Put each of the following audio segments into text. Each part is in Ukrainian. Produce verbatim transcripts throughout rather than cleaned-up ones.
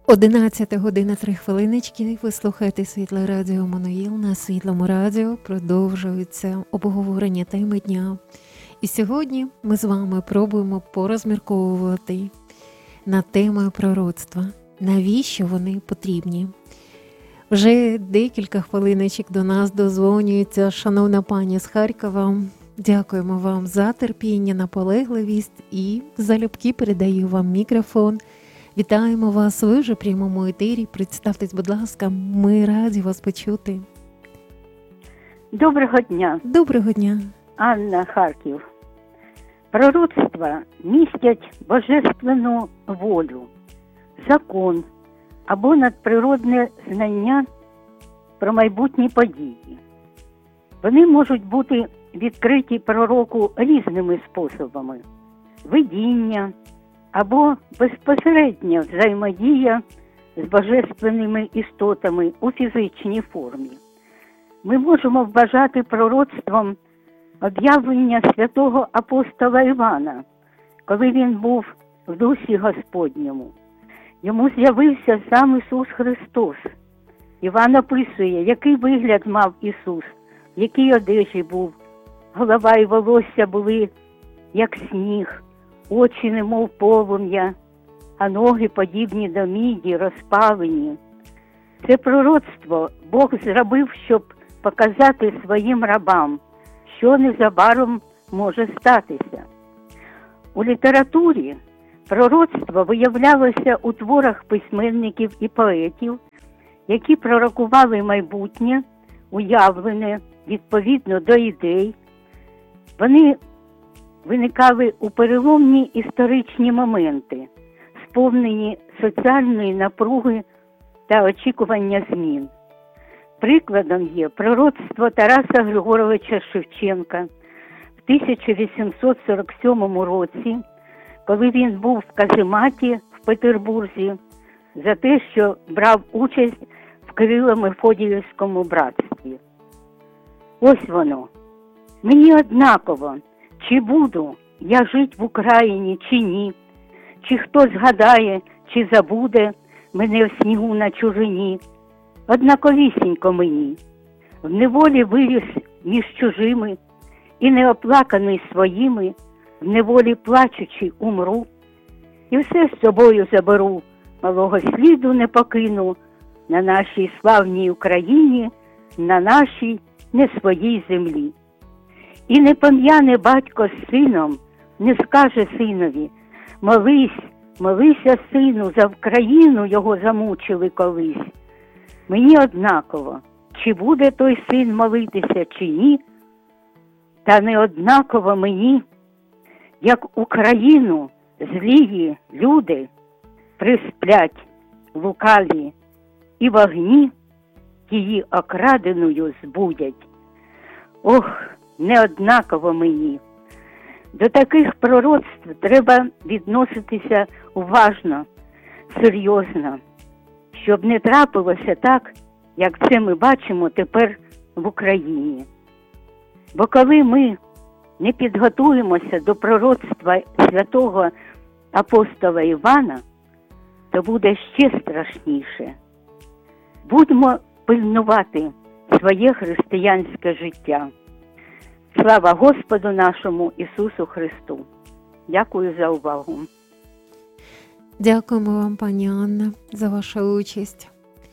одинадцята година три хвилиночки. Ви слухаєте Світле Радіо Мануїл. На Світлому радіо продовжується обговорення теми дня. І сьогодні ми з вами пробуємо порозмірковувати над темою пророцтва. Навіщо вони потрібні? Вже декілька хвилиночок до нас дозвонюється шановна пані з Харкова. Дякуємо вам за терпіння, наполегливість і залюбки передаю вам мікрофон. Вітаємо вас, ви вже в прямому етері. Представтесь, будь ласка, ми раді вас почути. Доброго дня. Доброго дня. Анна, Харків. Пророцтва містять божественну волю, закон або надприродне знання про майбутні події. Вони можуть бути відкриті пророку різними способами: видіння або безпосередня взаємодія з божественними істотами у фізичній формі. Ми можемо вважати пророцтвом об'явлення святого апостола Івана, коли він був в Дусі Господньому. Йому з'явився сам Ісус Христос. Іван описує, який вигляд мав Ісус, в якій одежі був. Голова і волосся були, як сніг, очі немов полум'я, а ноги подібні до міді, розпалені. Це пророцтво Бог зробив, щоб показати своїм рабам, що незабаром може статися. У літературі пророцтво виявлялося у творах письменників і поетів, які пророкували майбутнє, уявлене відповідно до ідей. Вони виникали у переломні історичні моменти, сповнені соціальної напруги та очікування змін. Прикладом є пророцтво Тараса Григоровича Шевченка в тисяча вісімсот сорок сьомому році, коли він був в казематі в Петербурзі за те, що брав участь в Кирило-Мефодіївському братстві. Ось воно. Мені однаково, чи буду я жити в Україні, чи ні, чи хто згадає, чи забуде мене в снігу на чужині. Однаковісінько мені, в неволі виріс між чужими, і неоплаканий своїми, в неволі плачучи умру. І все з собою заберу, малого сліду не покину на нашій славній Україні, на нашій не своїй землі. І не пом'яне батько з сином, не скаже синові: молись, молися, сину, за Вкраїну його замучили колись. Мені однаково, чи буде той син молитися, чи ні, та не однаково мені, як Україну злії люди присплять лукаві і вогні її окраденою збудять. Ох, неоднаково мені. До таких пророцтв треба відноситися уважно, серйозно, щоб не трапилося так, як це ми бачимо тепер в Україні. Бо коли ми не підготуємося до пророцтва святого апостола Івана, то буде ще страшніше. Будьмо пильнувати своє християнське життя. Слава Господу нашому Ісусу Христу! Дякую за увагу. Дякуємо вам, пані Анна, за вашу участь.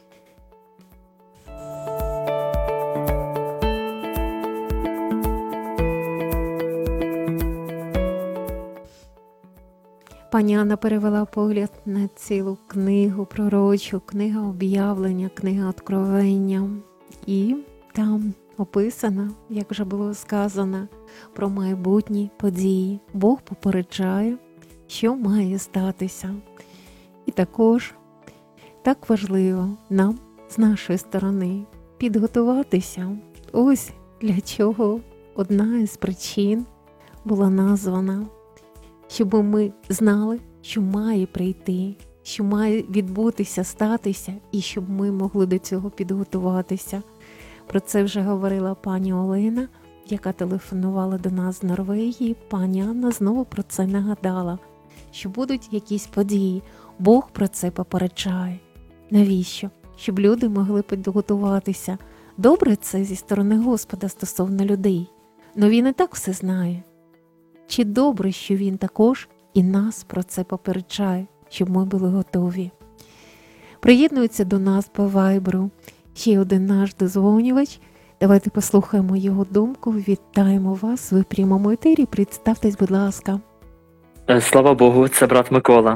Пані Анна перевела погляд на цілу книгу пророчу, книга об'явлення, книга откровення. І там описано, як вже було сказано, про майбутні події. Бог попереджає, що має статися. І також так важливо нам з нашої сторони підготуватися. Ось для чого одна із причин була названа, щоб ми знали, що має прийти, що має відбутися, статися, і щоб ми могли до цього підготуватися. Про це вже говорила пані Олена, яка телефонувала до нас з Норвегії. Пані Анна знову про це нагадала, що будуть якісь події. Бог про це попереджає. Навіщо? Щоб люди могли підготуватися. Добре це зі сторони Господа стосовно людей, но Він і так все знає. Чи добре, що Він також і нас про це попереджає, щоб ми були готові. Приєднується до нас по вайберу ще один наш дозвонювач. Давайте послухаємо його думку. Вітаємо вас, ви в прямому етері. Представтесь, будь ласка. Слава Богу, це брат Микола.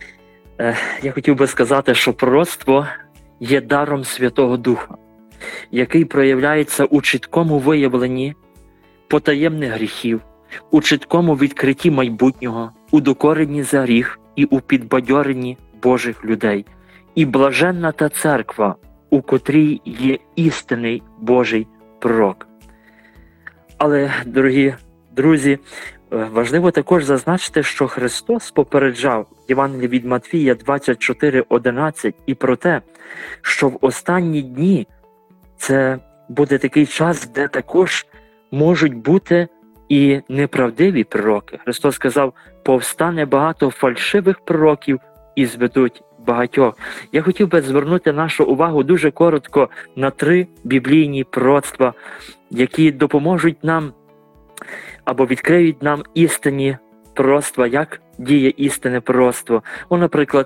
Я хотів би сказати, що пророцтво є даром Святого Духа, який проявляється у чіткому виявленні потаємних гріхів, у чіткому відкритті майбутнього, у докоренні за гріх і у підбадьоренні Божих людей. І блаженна та церква, у котрій є істинний Божий пророк. Але, дорогі друзі, важливо також зазначити, що Христос попереджав в Євангелії від Матвія двадцять чотири одинадцять і про те, що в останні дні це буде такий час, де також можуть бути і неправдиві пророки. Христос сказав, повстане багато фальшивих пророків і зведуть багатьох. Я хотів би звернути нашу увагу дуже коротко на три біблійні пророцтва, які допоможуть нам або відкриють нам істинні пророцтва, як діє істинне пророцтво. О, наприклад,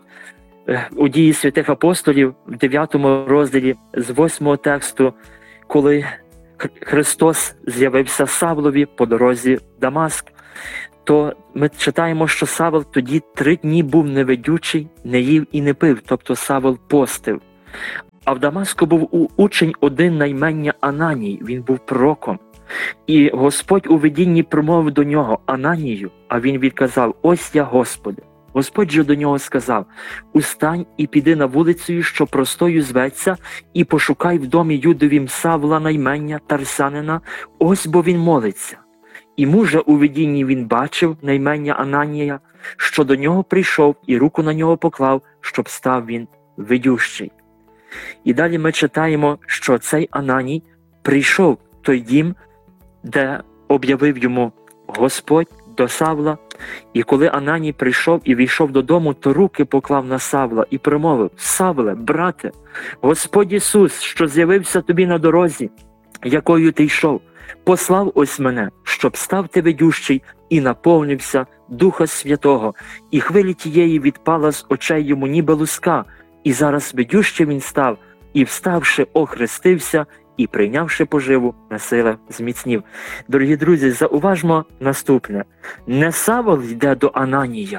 у дії святих апостолів в дев'ятому розділі з восьмого тексту, коли Христос з'явився Савлові по дорозі в Дамаск, то ми читаємо, що Савл тоді три дні був невидючий, не їв і не пив, тобто Савл постив. А в Дамаску був учень один на ім'я Ананій, він був пророком. І Господь у видінні промовив до нього: Ананію, а він відказав: ось я, Господи. Господь же до нього сказав: устань і піди на вулицю, що простою зветься, і пошукай в домі Юдовім Савла на ім'я Тарсянина, ось бо він молиться. І мужа у видінні він бачив на ім'я Ананія, що до нього прийшов і руку на нього поклав, щоб став він видющий. І далі ми читаємо, що цей Ананій прийшов в той дім, де об'явив йому Господь до Савла. І коли Ананій прийшов і війшов додому, то руки поклав на Савла і промовив: Савле, брате, Господь Ісус, що з'явився тобі на дорозі, якою ти йшов, послав ось мене, щоб став ти видющий і наповнився Духа Святого. І хвилі тієї відпала з очей йому ніби луска, і зараз видющий він став, і вставши, охрестився, і прийнявши поживу, на силах зміцнів. Дорогі друзі, зауважмо наступне. Не Савл йде до Ананія,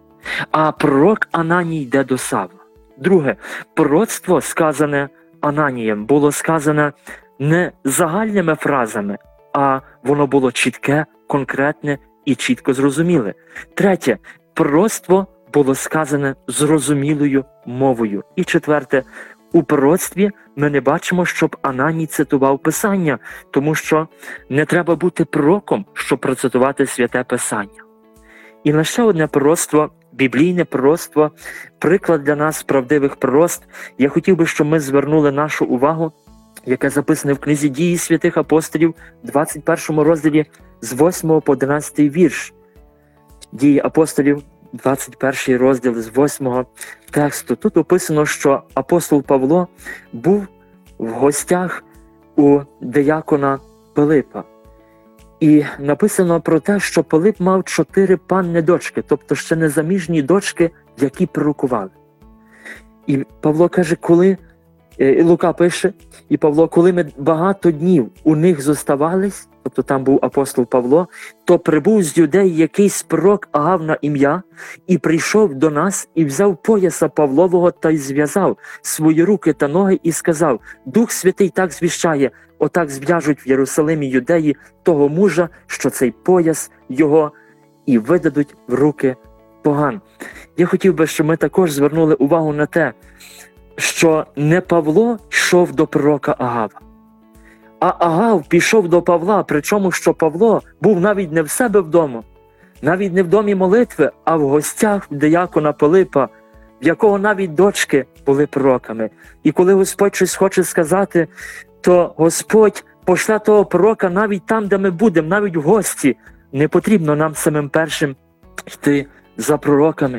а пророк Ананій йде до Савла. Друге, пророцтво, сказане Ананієм, було сказане не загальними фразами, а воно було чітке, конкретне і чітко зрозуміле. Третє, пророцтво було сказане зрозумілою мовою. І четверте, у пророцтві ми не бачимо, щоб Ананій цитував Писання, тому що не треба бути пророком, щоб процитувати Святе Писання. І на ще одне пророцтво, біблійне пророцтво, приклад для нас правдивих пророцтв. Я хотів би, щоб ми звернули нашу увагу, яке записане в книзі «Дії святих апостолів» в двадцять першому розділі з восьмого по одинадцятий вірш. «Дії апостолів», двадцять перший розділ з восьмого тексту. Тут описано, що апостол Павло був в гостях у диякона Пилипа. І написано про те, що Пилип мав чотири панни дочки, тобто ще незаміжні дочки, які пророкували. І Павло каже, коли, і Лука пише, і Павло, коли ми багато днів у них зоставались, тобто там був апостол Павло, то прибув з юдеї якийсь пророк Агав на ім'я, і прийшов до нас, і взяв пояса Павлового та й зв'язав свої руки та ноги, і сказав: Дух Святий так звіщає, отак зв'яжуть в Єрусалимі юдеї того мужа, що цей пояс його, і видадуть в руки поган. Я хотів би, щоб ми також звернули увагу на те, що не Павло йшов до пророка Агава, а Агав пішов до Павла, причому, що Павло був навіть не в себе вдома, навіть не в домі молитви, а в гостях диякона Пилипа, в якого навіть дочки були пророками. І коли Господь щось хоче сказати, то Господь пошле того пророка навіть там, де ми будемо, навіть в гості. Не потрібно нам самим першим йти за пророками.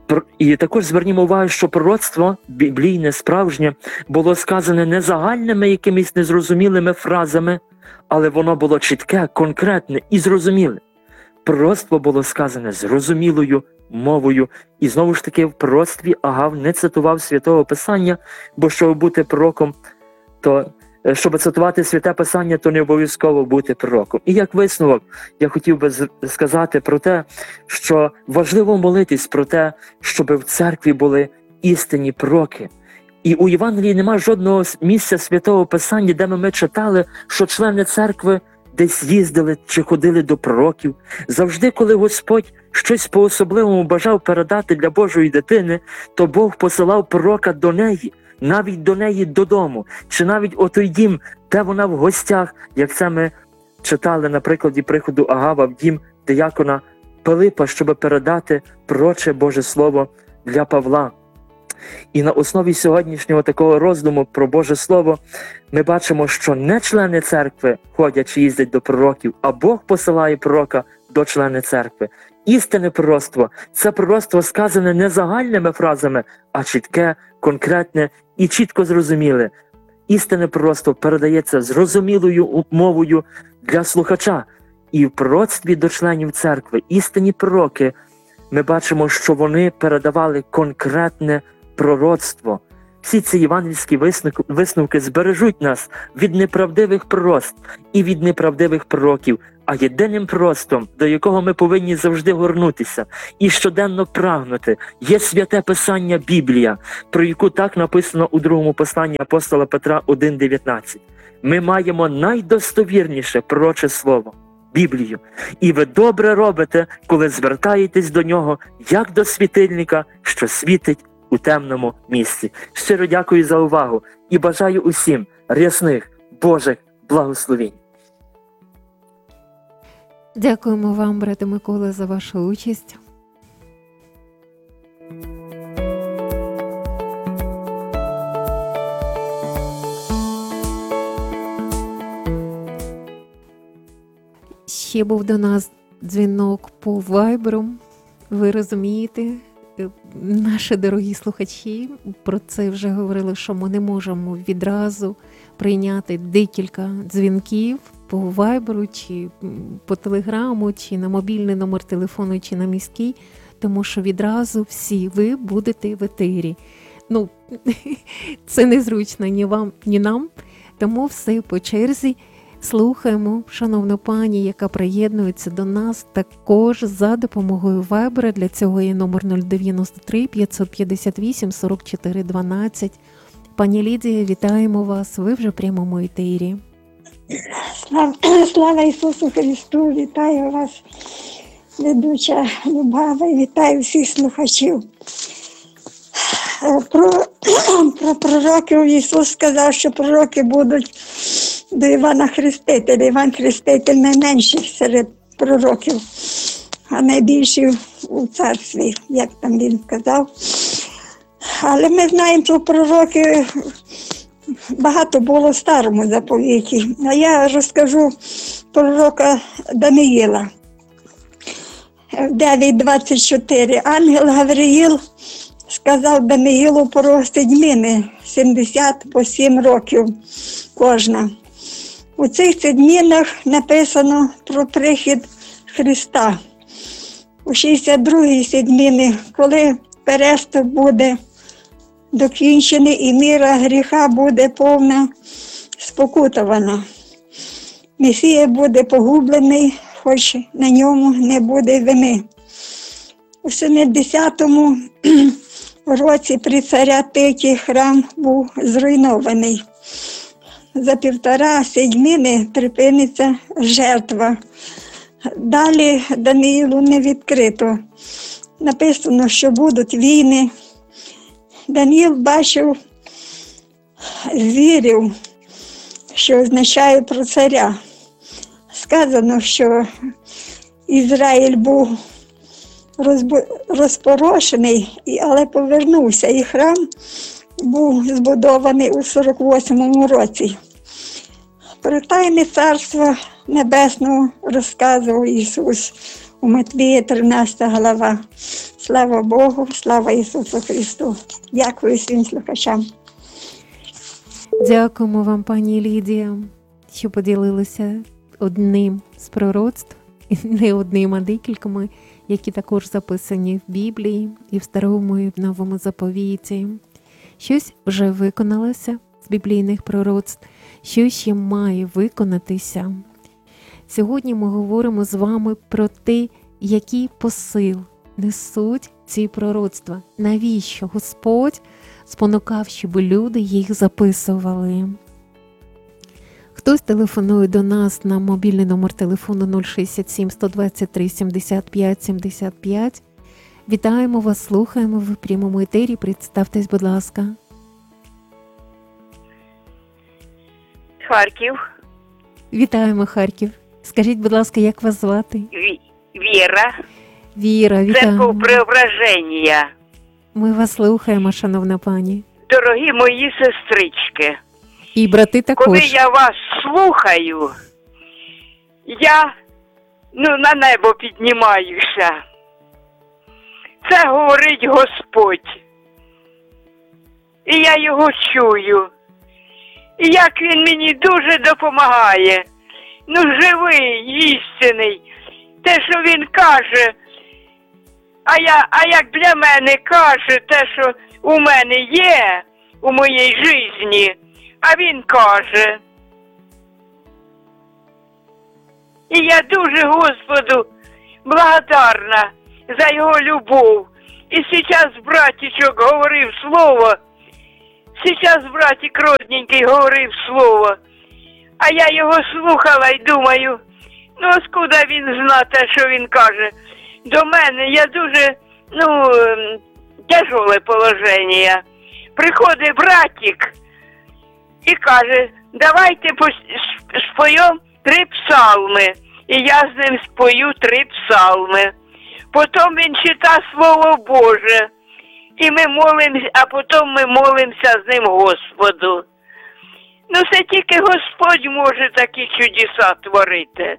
І також звернімо увагу, що пророцтво біблійне, справжнє, було сказане не загальними якимись незрозумілими фразами, але воно було чітке, конкретне і зрозуміле. Пророцтво було сказане зрозумілою мовою. І знову ж таки в пророцтві Агав не цитував Святого Писання, бо щоб бути пророком, то щоб цитувати Святе Писання, то не обов'язково бути пророком. І як висновок, я хотів би сказати про те, що важливо молитись про те, щоб в церкві були істинні пророки. І у Євангелії немає жодного місця Святого Писання, де ми читали, що члени церкви десь їздили чи ходили до пророків. Завжди, коли Господь щось по-особливому бажав передати для Божої дитини, то Бог посилав пророка до неї, навіть до неї додому, чи навіть о той дім, де вона в гостях, як це ми читали на прикладі приходу Агава в дім диякона Пилипа, щоб передати пророче Боже Слово для Павла. І на основі сьогоднішнього такого роздуму про Боже Слово ми бачимо, що не члени церкви ходять чи їздять до пророків, а Бог посилає пророка до членів церкви. Істинне пророцтво – це пророцтво сказане не загальними фразами, а чітке, конкретне і чітко зрозуміле. Істинне пророцтво передається зрозумілою мовою для слухача. І в пророцтві до членів церкви істинні пророки, ми бачимо, що вони передавали конкретне пророцтво. Всі ці євангельські висновки збережуть нас від неправдивих пророцтв і від неправдивих пророків, а єдиним пророцтвом, до якого ми повинні завжди горнутися і щоденно прагнути, є Святе Писання Біблія, про яку так написано у другому посланні апостола Петра один дев'ятнадцять. Ми маємо найдостовірніше пророче слово – Біблію. І ви добре робите, коли звертаєтесь до нього, як до світильника, що світить у темному місці. Щиро дякую за увагу і бажаю усім рясних Божих благословінь. Дякуємо вам, брате Микола, за вашу участь. Ще був до нас дзвінок по вайберу. Ви розумієте, наші дорогі слухачі, про це вже говорили, що ми не можемо відразу прийняти декілька дзвінків по вайберу, чи по телеграму, чи на мобільний номер телефону, чи на міський, тому що відразу всі ви будете в етері. Ну, це незручно ні вам, ні нам, тому все по черзі. Слухаємо шановну пані, яка приєднується до нас також за допомогою Вайбера. Для цього є номер нуль дев'яносто три п'ятсот п'ятдесят вісім сорок чотири дванадцять. Пані Лідія, вітаємо вас, ви вже в прямому етері. Слава, слава Ісусу Христу, вітаю вас, ведуча Любава, і вітаю всіх слухачів. Про, про пророків Ісус сказав, що пророки будуть до Івана Хрестителя. Іван Хреститель найменший серед пророків, а найбільший у царстві, як там він сказав. Але ми знаємо, що пророки багато було в старому заповіті. А я розкажу пророка Даниїла. дев'ять двадцять чотири. Ангел Гавриїл сказав Даниїлу про седьмини, сімдесят по сім років кожна. У цих седьминах написано про прихід Христа. У шістдесят другій седьмині, коли переступ буде докінчений і міра гріха буде повна спокутована. Месія буде погублений, хоч на ньому не буде вини. У сімдесятому році при царя Титі храм був зруйнований. За півтора седьмини припиниться жертва. Далі Даниїлу не відкрито. Написано, що будуть війни. Даниїл бачив звірів, що означає про царя. Сказано, що Ізраїль був розпорошений, але повернувся, і храм був збудований у сорок восьмому році. Про тайне Царства Небесного розказував Ісус у Матвія тринадцята глава. Слава Слава Богу, слава Ісусу Христу. Дякую всім слухачам. Дякуємо вам, пані Лідія, що поділилися одним з пророцтв, і не одним, а декількома, які також записані в Біблії і в Старому, і в Новому заповіті. Щось вже виконалося з біблійних пророцтв, що ще має виконатися. Сьогодні ми говоримо з вами про те, який посил несуть ці пророцтва. Навіщо Господь спонукав, щоб люди їх записували. Хтось телефонує до нас на мобільний номер телефону нуль шістдесят сім сто двадцять три сімдесят п'ять сімдесят п'ять. Вітаємо вас, слухаємо ви в прямому етері. Представтесь, будь ласка. Харків. Вітаємо, Харків. Скажіть, будь ласка, як вас звати? Ві- Віра. Віра, вітаємо. Церков Преображення. Ми вас слухаємо, шановна пані. Дорогі мої сестрички, І брати також. коли я вас слухаю, я ну, на небо піднімаюся. Це говорить Господь. І я його чую. І як він мені дуже допомагає. Ну, живий, істинний. Те, що він каже, а, я, а як для мене каже, те, що у мене є у моїй житті, а він каже. І я дуже Господу благодарна за його любов. І зараз братічок говорив слово, зараз братик родненький говорив слово, а я його слухала і думаю, ну, откуда він зна те, що він каже. До мене я дуже, ну, тяжеле положення. Приходить братик і каже, давайте споємо три псалми. І я з ним спою три псалми. Потім він читає Слово Боже. І ми молимося, а потім ми молимося з ним Господу. Ну, це тільки Господь може такі чудеса творити.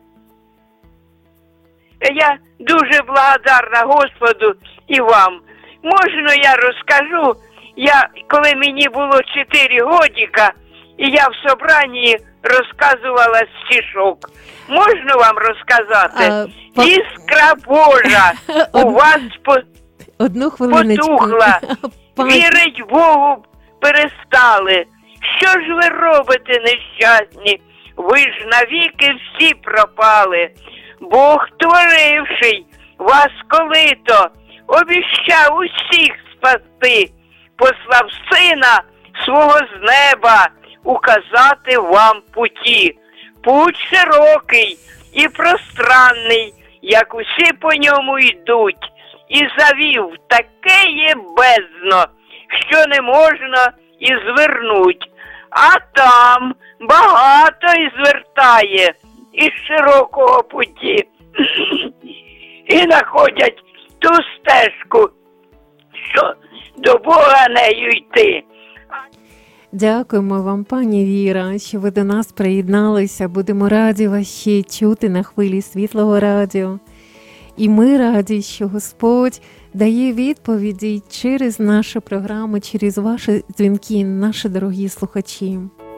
Я дуже благодарна Господу і вам. Можна я розкажу? Я, коли мені було чотири годика, і я в собранні розказувала стишок. Можна вам розказати? А, по... Іскра Божа у вас по... Одну хвилиночку. потухла. Пан... Вірить Богу перестали. Що ж ви робите, нещасні? Ви ж навіки всі пропали. Бог, творивший вас колито, обіщав усіх спасти, послав сина свого з неба указати вам путі. Путь широкий і пространний, як усі по ньому йдуть, і завів таке є бездно, що не можна і звернуть. А там багато і звертає із широкого путі. І знаходять ту стежку, що до Бога нею йти. Дякуємо вам, пані Віра, що ви до нас приєдналися. Будемо раді вас ще чути на хвилі Світлого радіо. І ми раді, що Господь дає відповіді через нашу програму, через ваші дзвінки, наші дорогі слухачі.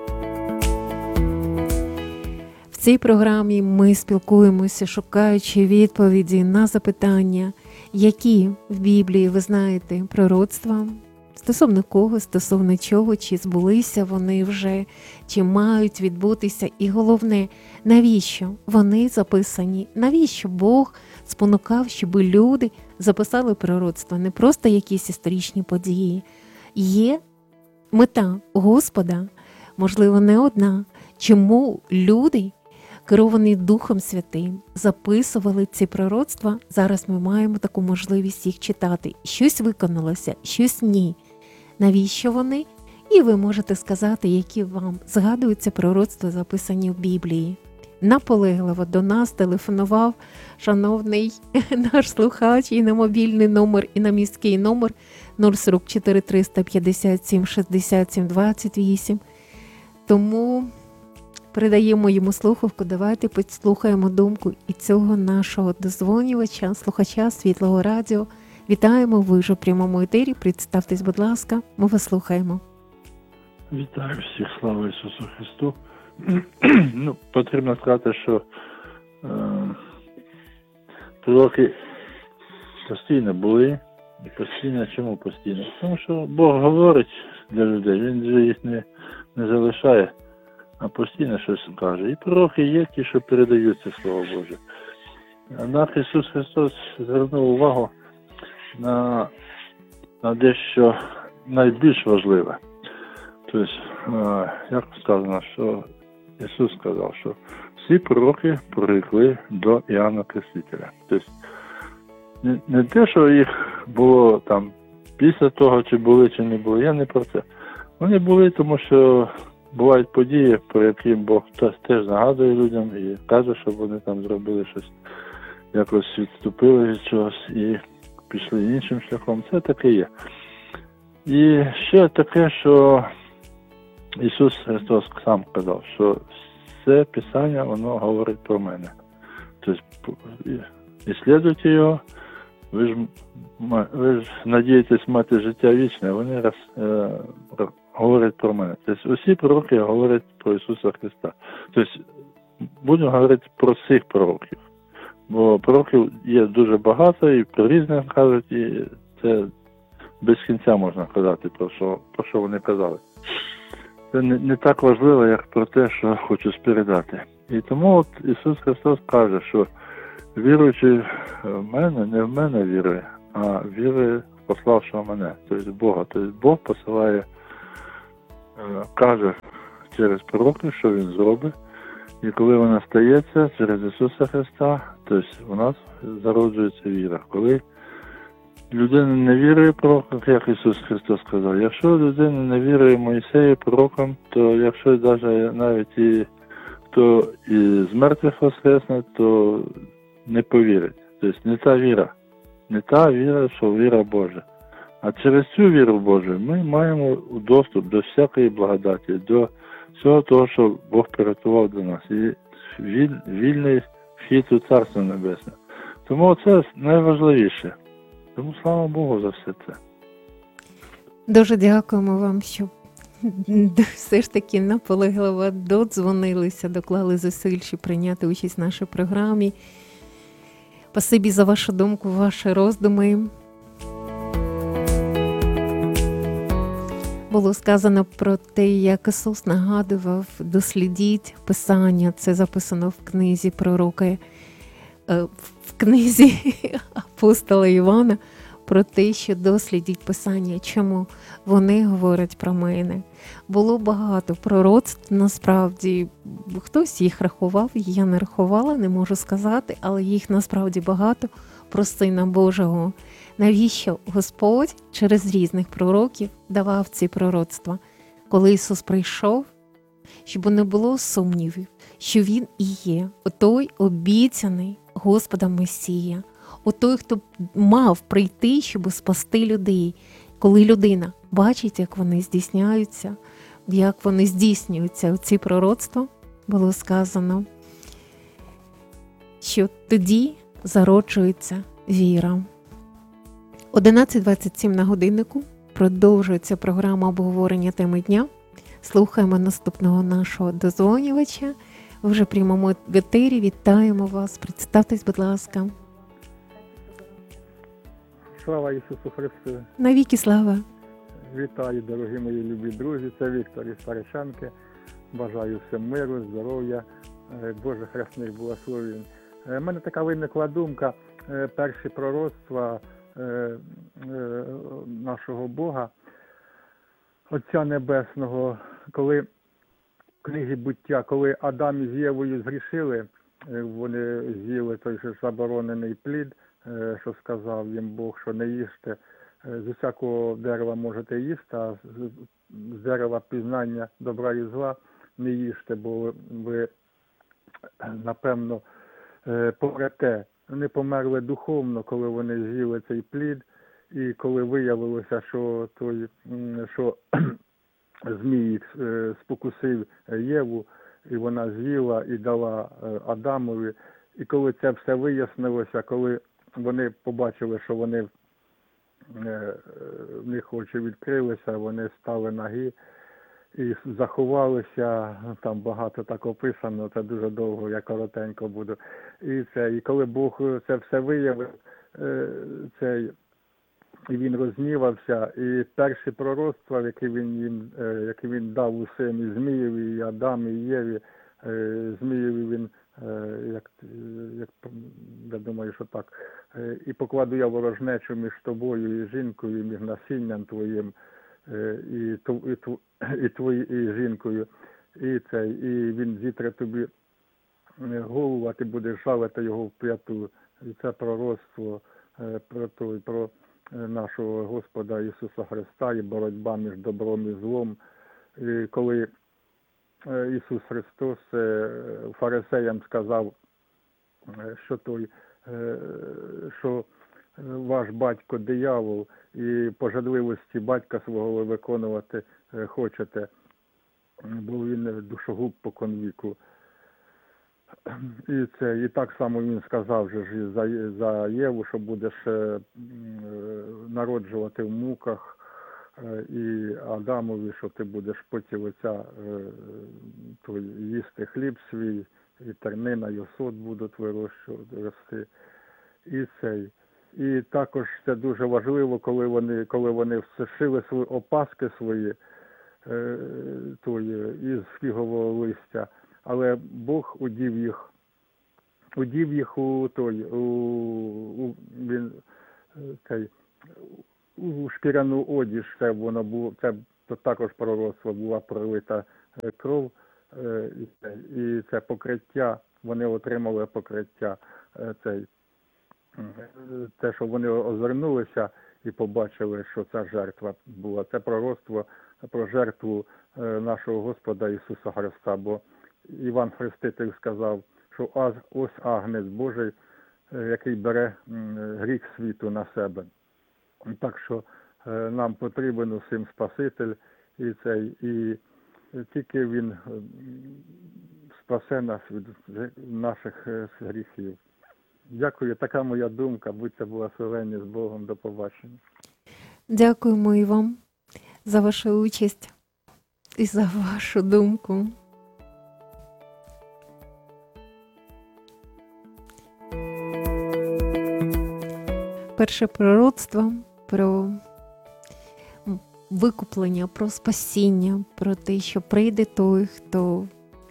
В цій програмі ми спілкуємося, шукаючи відповіді на запитання, які в Біблії, ви знаєте, пророцтва, стосовно кого, стосовно чого, чи збулися вони вже, чи мають відбутися. І головне, навіщо вони записані, навіщо Бог спонукав, щоб люди записали пророцтва, не просто якісь історичні події. Є мета Господа, можливо, не одна, чому люди, керовані Духом Святим, записували ці пророцтва. Зараз ми маємо таку можливість їх читати. Щось виконалося, щось ні. Навіщо вони? І ви можете сказати, які вам згадуються пророцтва, записані в Біблії. Наполегливо до нас телефонував шановний наш слухач і на мобільний номер, і на міський номер нуль сорок чотири триста п'ятдесят сім шістдесят сім двадцять вісім. Тому передаємо йому слухавку, давайте послухаємо думку і цього нашого дозвонювача, слухача Світлого радіо Вітаємо, ви ж у прямому етері. Представтесь, будь ласка, ми вас слухаємо. Вітаю всіх, слава Ісусу Христу. Ну, потрібно сказати, що е, пророки постійно були, і постійно, чому постійно? Тому що Бог говорить для людей, Він же їх не, не залишає, а постійно щось каже. І пророки є ті, що передають це Слово Боже. Однак Ісус Христос звернув увагу на, на дещо найбільш важливе. Тобто, як сказано, що Ісус сказав, що всі пророки прирекли до Іоанна Крестителя. Тобто, не, не те, що їх було там після того, чи були, чи не були, я не про це. Вони були, тому що бувають події, про які Бог теж нагадує людям і каже, щоб вони там зробили щось, якось відступили від чогось і пішли іншим шляхом. Це таке є. І ще таке, що Ісус Христос сам казав, що все Писання, воно говорить про мене. Тобто, іслідуйте його, ви ж, ви ж надієтесь мати життя вічне, вони раз, е, говорять про мене. Тобто, усі пророки говорять про Ісуса Христа. Тобто, будемо говорити про цих пророків. Бо пророків є дуже багато, і про різних кажуть, і це без кінця можна казати, про що, про що вони казали. Це не, не так важливо, як про те, що хочу передати. І тому от Ісус Христос каже, що віруючи в мене, не в мене вірує, а вірує в пославшого мене, тобто Бога. Тобто Бог посилає, каже через пророків, що Він зробить. І коли вона стається через Ісуса Христа, тобто у нас зароджується віра. Коли людина не вірує пророкам, як Ісус Христос сказав, якщо людина не вірує Моїсею пророкам, то якщо навіть, навіть і хто і з мертвих воскресне, то не повірить. Тобто не та віра. Не та віра, що віра Божа. А через цю віру Божу ми маємо доступ до всякої благодаті, до всього того, що Бог приготував до нас. І віль, вільний вхід у Царство Небесне. Тому це найважливіше. Тому слава Богу за все це. Дуже дякуємо вам, що все ж таки наполегливо додзвонилися, доклали зусиль, щоб прийняти участь в нашій програмі. Спасибі за вашу думку, ваші роздуми. Було сказано про те, як Ісус нагадував, дослідіть Писання. Це записано в книзі пророка, в книзі апостола Івана, про те, що дослідіть Писання. Чому? Вони говорять про мене. Було багато пророцтв, насправді, хтось їх рахував, я не рахувала, не можу сказати, але їх насправді багато про Сина Божого. Навіщо Господь через різних пророків давав ці пророцтва? Коли Ісус прийшов, щоб не було сумнівів, що Він і є отой обіцяний Господом Месія, отой, хто мав прийти, щоб спасти людей. Коли людина бачить, як вони здійсняються, як вони здійснюються, ці пророцтва, було сказано, що тоді зароджується віра. одинадцять двадцять сім на годиннику. Продовжується програма обговорення теми дня. Слухаємо наступного нашого дозвонювача. Ви вже в прямому етері. Вітаємо вас. Представтесь, будь ласка. Слава Ісусу Христу! Навіки слава! Вітаю, дорогі мої любі друзі. Це Віктор із Старичанки. Бажаю всім миру, здоров'я, Божих хресних благословень. У мене така виникла думка. Перші пророцтва нашого Бога, Отця Небесного, коли в книгі буття, коли Адам із Євою згрішили, вони з'їли той же заборонений плід, що сказав їм Бог, що не їжте, з усякого дерева можете їсти, а з дерева пізнання добра і зла не їжте, бо ви, напевно, помрете. Вони померли духовно, коли вони з'їли цей плід, і коли виявилося, що той, що змій спокусив Єву, і вона з'їла і дала Адамові. І коли це все вияснилося, коли вони побачили, що вони е, в них очі відкрилися, вони стали нагі і заховалися, там багато так описано, це дуже довго, я коротенько буду. І це, і коли Бог це все виявив, е, цей, і він рознівався, і перші пророцтва, які він їм, е, які він дав усім, і Змієві, і Адамі, і Єві, е, Змієві він, е, як, як, я думаю, що так, е, і покладу я ворожнечу між тобою і жінкою, і між насінням твоїм, е, і, тв- і, тв- і твої, і жінкою, і цей, і він зітре тобі е, голову, а ти будеш жалити його в п'яту. І це пророцтво е, про той, про е, нашого Господа Ісуса Христа і боротьба між добром і злом. І коли е, Ісус Христос е, фарисеям сказав, е, що той, е, що е, ваш батько диявол, і по жадливості батька свого ви виконувати е, хочете, бо він душогуб по конвіку. І це, і так само він сказав же ж і за, за Єву, що будеш е, м, е, народжувати в муках, е, і Адамові, що ти будеш потім оця, е, той, їсти хліб свій, і тернина, і осот будуть вирощувати, рости. І цей. І також це дуже важливо, коли вони, коли вони всушили свої опаски свої, е, той, із фігового листя, але Бог удів їх, удів їх у той, у, у, він, цей, у шкіряну одіж, це воно було, це то також пророцтво, була пролита е, кров, е, і, це, і це покриття, вони отримали покриття, е, цей, е, те, що вони озирнулися і побачили, що ця жертва була. Це пророцтво про жертву е, нашого Господа Ісуса Христа, бо Іван Хреститель сказав, що аз, ось Агнець Божий, е, який бере м, гріх світу на себе. Так що е, нам потрібен усім Спаситель, і, цей, і тільки Він е, спасе нас від наших е, гріхів. Дякую, така моя думка. Будьте благословені, з Богом, до побачення. Дякуємо і вам за вашу участь і за вашу думку. Перше пророцтво про викуплення, про спасіння, про те, що прийде той, хто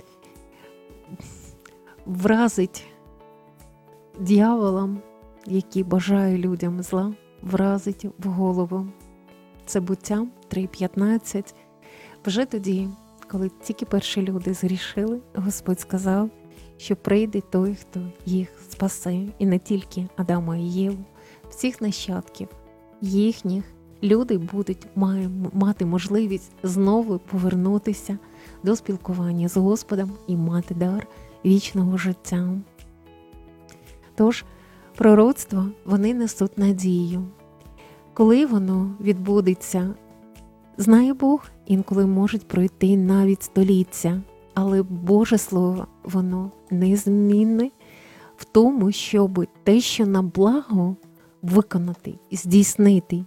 вразить дьяволам, який бажає людям зла, вразить в голову. Це Буття три п'ятнадцять. Вже тоді, коли тільки перші люди згрішили, Господь сказав, що прийде той, хто їх спасе, і не тільки Адама і Єву, всіх нащадків їхніх. Люди будуть мати можливість знову повернутися до спілкування з Господом і мати дар вічного життя. Тож, пророцтва, вони несуть надію. Коли воно відбудеться, знає Бог, інколи можуть пройти навіть століття, але Боже Слово, воно незмінне в тому, щоб те, що на благо, виконати, здійснити.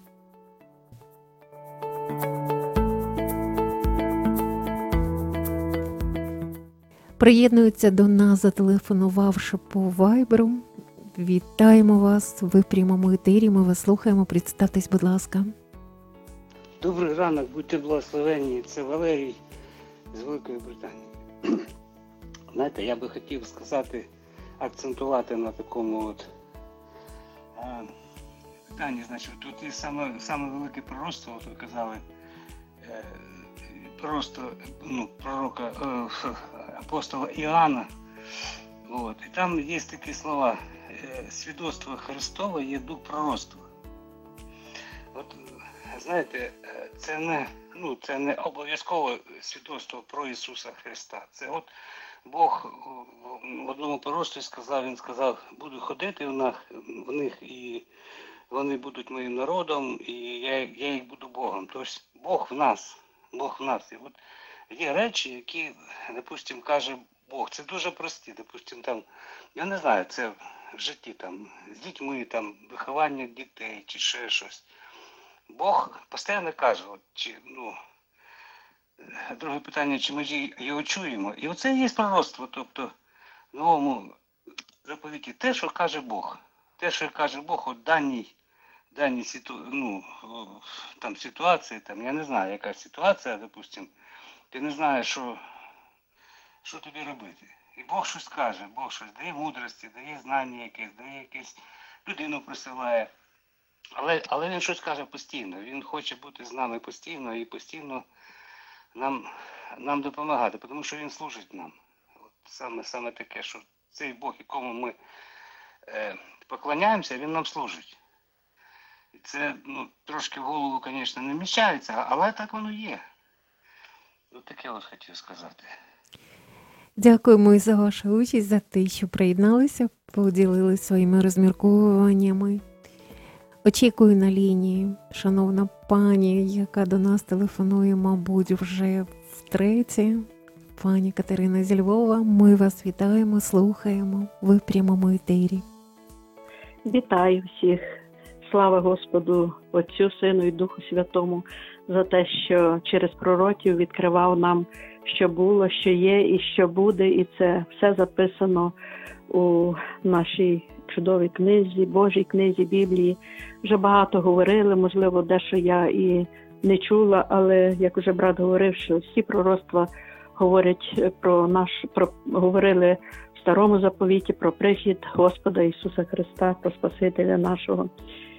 Приєднуються до нас, зателефонувавши по вайберу. Вітаємо вас, ви в прямому етері, ми вас слухаємо. Представтесь, будь ласка. Добрий ранок, будьте благословенні. Це Валерій з Великої Британії. Знаєте, я би хотів сказати, акцентувати на такому от а, питанні. Значить, тут і саме, саме велике пророцтво, от ви казали, е, просто ну, пророка, е, апостола Іоанна. От. І там є такі слова: свідоцтво Христове є дух пророцтва. От, знаєте, це не, ну, це не обов'язкове свідоцтво про Ісуса Христа. Це от Бог в одному пророцтві сказав, він сказав, буду ходити в них, в них і вони будуть моїм народом, і я, я їх буду Богом. Тобто Бог в нас, Бог в нас. І от є речі, які, допустим, каже Бог. Це дуже прості, допустим, там, я не знаю, це в житті там, з дітьми, там, виховання дітей чи ще щось. Бог постійно каже, от, чи, ну, друге питання, чи ми ж його чуємо. І оце і є пророцтво, тобто в новому заповіті те, що каже Бог. Те, що каже Бог, от даній, даній ситу, ну, там, ситуації, там, я не знаю, яка ситуація, допустим, ти не знаєш, що, що тобі робити. І Бог щось каже, Бог щось дає мудрості, дає знання якесь, дає якесь, людину присилає. Але, але він щось каже постійно, він хоче бути з нами постійно і постійно нам, нам допомагати, тому що він служить нам. От саме, саме таке, що цей Бог, якому ми е, поклоняємося, він нам служить. І це, ну, трошки в голову, звісно, не вміщається, але так воно є. Ось таке от хотів сказати. Дякуємо і за вашу участь, за те, що приєдналися, поділилися своїми розмірковуваннями. Очікую на лінії, шановна пані, яка до нас телефонує, мабуть, вже втретє. Пані Катерина зі Львова, ми вас вітаємо, слухаємо, ви в прямому етері. Вітаю всіх. Слава Господу, Отцю, Сину і Духу Святому за те, що через пророків відкривав нам, що було, що є і що буде. І це все записано у нашій чудовій книзі, Божій книзі, Біблії. Вже багато говорили, можливо, дещо я і не чула, але, як уже брат говорив, що всі пророцтва говорять про наш, про, говорили в Старому заповіті про прихід Господа Ісуса Христа, про Спасителя нашого.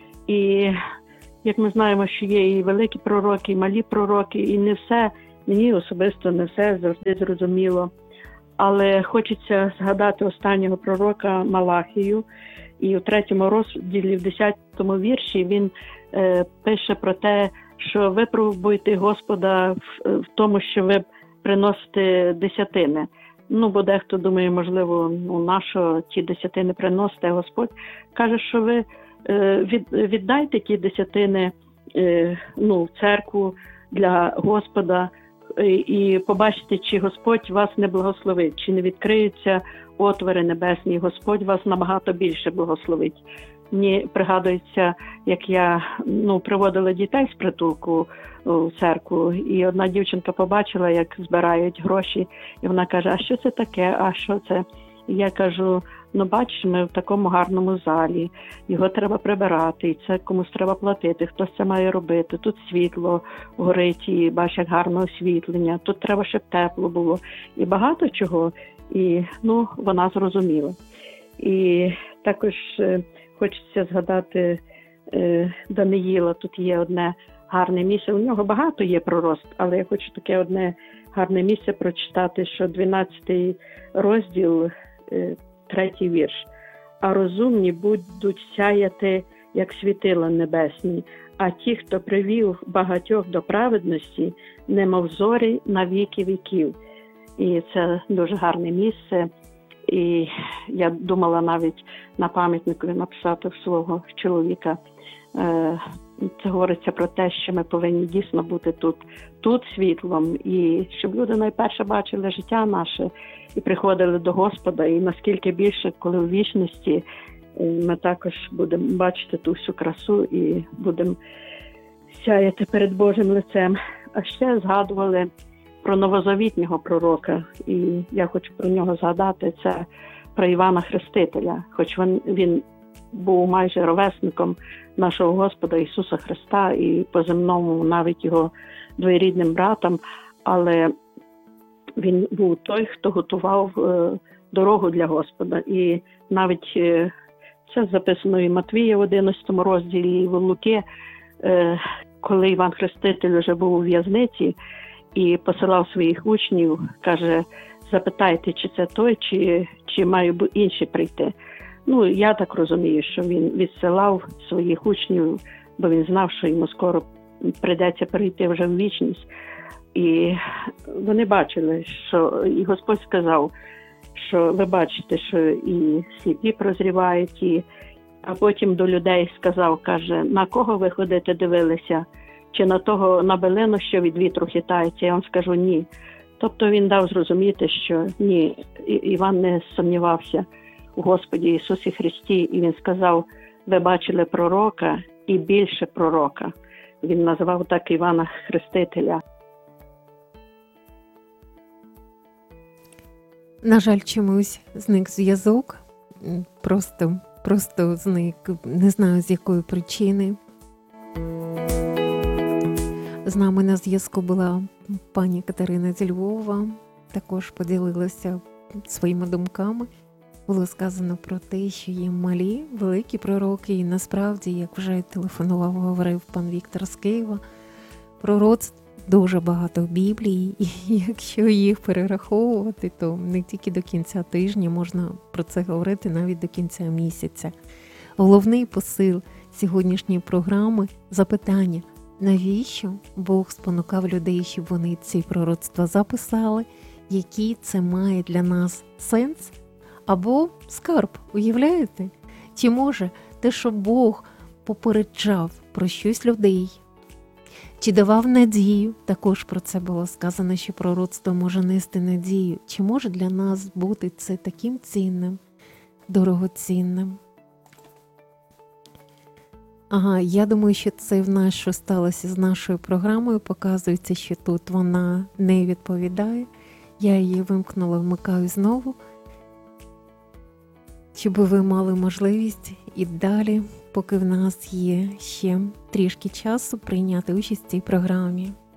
І як ми знаємо, що є і великі пророки, і малі пророки, і не все, мені особисто не все завжди зрозуміло. Але хочеться згадати останнього пророка Малахію, і у третьому розділі, в десятому вірші, він е, пише про те, що ви пробуйте Господа в, в тому, що ви приносите десятини. Ну, бо дехто думає, можливо, ну, на що ті десятини приносите, Господь каже, що ви е, від, віддайте ті десятини е, ну, в церкву для Господа, і побачите, чи Господь вас не благословить, чи не відкриються отвори небесні, Господь вас набагато більше благословить. Мені пригадується, як я ну, приводила дітей з притулку в церкву, і одна дівчинка побачила, як збирають гроші, і вона каже, а що це таке, а що це? І я кажу, ну бачиш, ми в такому гарному залі, його треба прибирати, і це комусь треба платити, хтось це має робити, тут світло горить, і бачиш, як гарне освітлення, тут треба, щоб тепло було, і багато чого, і ну, вона зрозуміла. І також е, хочеться згадати е, Даниїла, тут є одне гарне місце, у нього багато є пророцтв, але я хочу таке одне гарне місце прочитати, що дванадцятий розділ, третій вірш. А розумні будуть сяяти, як світила небесні, а ті, хто привів багатьох до праведності, немов зорі на віки віків. І це дуже гарне місце. І я думала навіть на пам'ятнику написати в свого чоловіка. Це говориться про те, що ми повинні дійсно бути тут, тут світлом, і щоб люди найперше бачили життя наше і приходили до Господа, і наскільки більше, коли в вічності ми також будемо бачити ту всю красу і будемо сяяти перед Божим лицем. А ще згадували про новозавітнього пророка, і я хочу про нього згадати, це про Івана Хрестителя, хоч він, він був майже ровесником нашого Господа Ісуса Христа і по-земному навіть його двоюрідним братом, але він був той, хто готував е, дорогу для Господа. І навіть е, це записано і Матвія в одинадцятому розділі, і в Луки, е, коли Іван Хреститель вже був у в'язниці і посилав своїх учнів, каже, запитайте, чи це той, чи, чи має інший прийти. Ну, я так розумію, що він відсилав своїх учнів, бо він знав, що йому скоро прийдеться перейти вже в вічність. І вони бачили, що і Господь сказав, що ви бачите, що і сліпі прозрівають, і... а потім до людей сказав, каже, на кого ви ходите дивилися? Чи на того, на билину, що від вітру хитається? Я вам скажу, ні. Тобто він дав зрозуміти, що ні, Іван не сумнівався у Господі Ісусі Христі, і він сказав, ви бачили пророка і більше пророка. він назвав так Івана Хрестителя. На жаль, чомусь зник зв'язок, просто, просто зник, не знаю з якої причини. З нами на зв'язку була пані Катерина зі Львова, також поділилася своїми думками. Було сказано про те, що є малі, великі пророки, і насправді, як вже телефонував, говорив пан Віктор з Києва, пророцтв дуже багато в Біблії, і якщо їх перераховувати, то не тільки до кінця тижня, можна про це говорити навіть до кінця місяця. Головний посил сьогоднішньої програми – запитання, навіщо Бог спонукав людей, щоб вони ці пророцтва записали, який це має для нас сенс або скарб, уявляєте? Чи може те, що Бог попереджав про щось людей, чи давав надію, також про це було сказано, що пророцтво може нести надію, чи може для нас бути це таким цінним, дорогоцінним? Ага, я думаю, що це в нас, що сталося з нашою програмою, показується, що тут вона не відповідає. Я її вимкнула, вмикаю знову, щоб ви мали можливість і далі, поки в нас є ще трішки часу, прийняти участь в цій програмі.